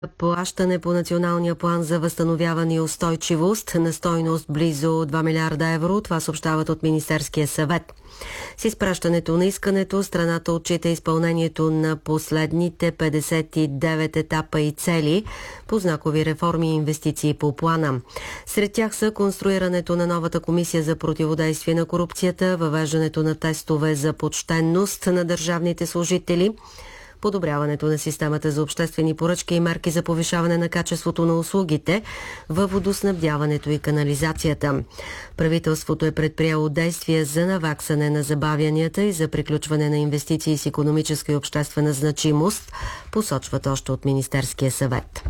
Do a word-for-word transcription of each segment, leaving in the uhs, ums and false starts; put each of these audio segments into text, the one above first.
Плащане по националния план за възстановяване и устойчивост на стойност близо два милиарда евро. Това съобщават от Министерския съвет. С изпращането на искането страната отчита изпълнението на последните петдесет и девет етапа и цели по знакови реформи и инвестиции по плана. Сред тях са конструирането на новата комисия за противодействие на корупцията, въвеждането на тестове за почтенност на държавните служители, подобряването на системата за обществени поръчки и мерки за повишаване на качеството на услугите във водоснабдяването и канализацията. Правителството е предприело действия за наваксане на забавянията и за приключване на инвестиции с икономическа и обществена значимост, посочват още от Министерския съвет.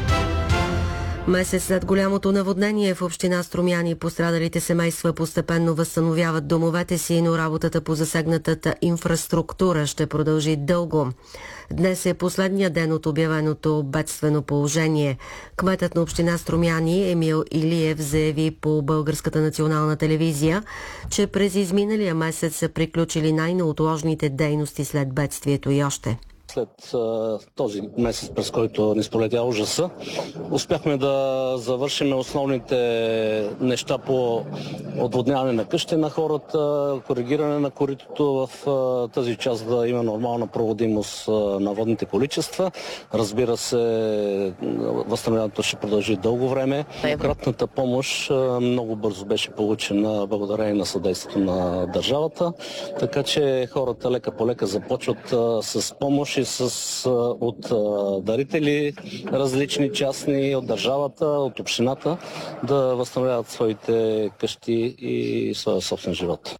Месец след голямото наводнение в община Струмяни пострадалите семейства постепенно възстановяват домовете си, но работата по засегнатата инфраструктура ще продължи дълго. Днес е последния ден от обявеното бедствено положение. Кметът на община Струмяни Емил Илиев заяви по Българската национална телевизия, че през изминалия месец са приключили най-неотложните дейности след бедствието и още. След а, този месец, през който ни сполетя ужаса, успяхме да завършим основните неща по отводняване на къщи на хората, коригиране на коритото в а, тази част да има нормална проводимост а, на водните количества. Разбира се, възстановяването ще продължи дълго време. Кратната помощ а, много бързо беше получена благодарение на съдействието на държавата, така че хората лека по лека започват а, с помощ с, от а, дарители, различни частни, от държавата, от общината, да възстановяват своите къщи и своя собствен живот.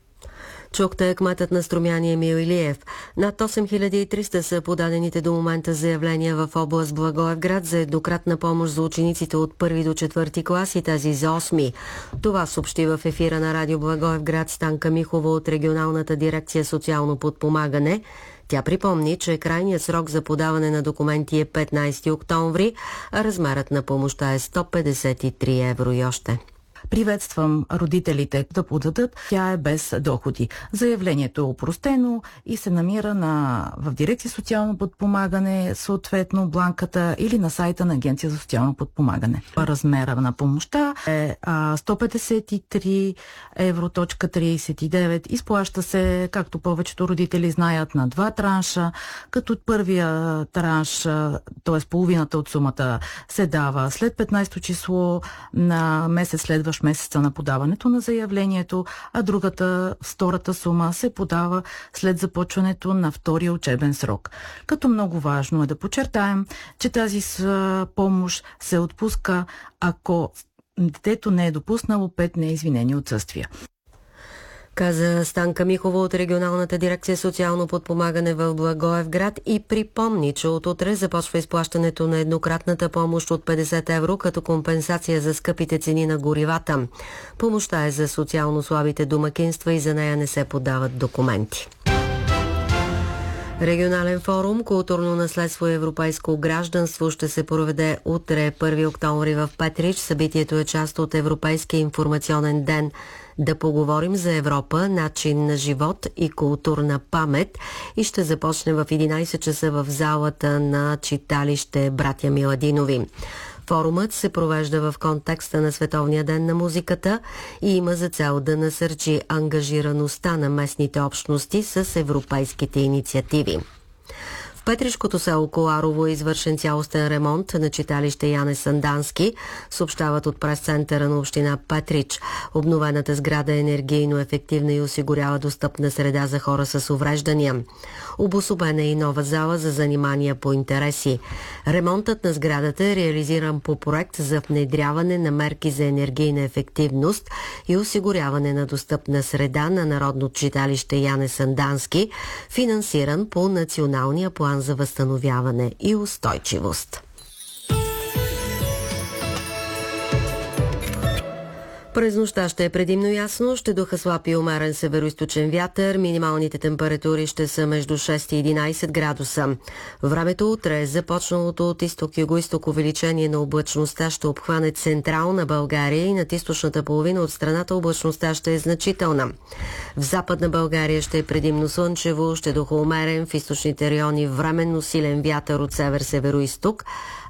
Чухте кметът на Струмяни Емил Илиев. Над осем хиляди и триста са подадените до момента заявления в област Благоевград за еднократна помощ за учениците от първи до четвърти клас и тази за осми. Това съобщи в ефира на радио Благоевград Станка Михова от регионалната дирекция социално подпомагане. Тя припомни, че крайният срок за подаване на документи е петнайсети октомври, а размерът на помощта е сто петдесет и три евро и още. Приветствам родителите да подадат. Тя е без доходи. Заявлението е опростено и се намира на, в дирекция социално подпомагане, съответно бланката или на сайта на Агенция за социално подпомагане. Размера на помощта е а, сто петдесет и три евро трийсет и девет. Изплаща се, както повечето родители знаят, на два транша, като първия транш, т.е. половината от сумата, се дава след петнайсето число на месец следващ месеца на подаването на заявлението, а другата, втората сума, се подава след започването на втория учебен срок. Като много важно е да подчертаем, че тази помощ се отпуска, ако детето не е допуснало пет неизвинени отсъствия. Каза Станка Михова от регионалната дирекция социално подпомагане в Благоевград и припомни, че от утре започва изплащането на еднократната помощ от петдесет евро като компенсация за скъпите цени на горивата. Помощта е за социално слабите домакинства и за нея не се подават документи. Регионален форум „Културно наследство и европейско гражданство“ ще се проведе утре, първи октомври в Петрич. Събитието е част от Европейския информационен ден. Да поговорим за Европа, начин на живот и културна памет и ще започне в единайсет часа в залата на читалище Братя Миладинови. Форумът се провежда в контекста на Световния ден на музиката и има за цел да насърчи ангажираността на местните общности с европейските инициативи. В петришкото село Коларово е извършен цялостен ремонт на читалище Яне Сандански, съобщават от прес-центъра на община Петрич. Обновената сграда е енергийно ефективна и осигурява достъпна среда за хора с увреждания. Обособена е и нова зала за занимания по интереси. Ремонтът на сградата е реализиран по проект за внедряване на мерки за енергийна ефективност и осигуряване на достъпна среда на Народно читалище Яне Сандански, финансиран по Националния план за възстановяване и устойчивост. През нощта ще е предимно ясно, ще духа слаб и умерен североизточен вятър, минималните температури ще са между шест и единайсет градуса. Времето утре, започналото от изток-юго-исток увеличение на облачността ще обхване централна България и над източната половина от страната облачността ще е значителна. В западна България ще е предимно слънчево, ще духа умерен, в източните райони временно силен вятър от север-североизток,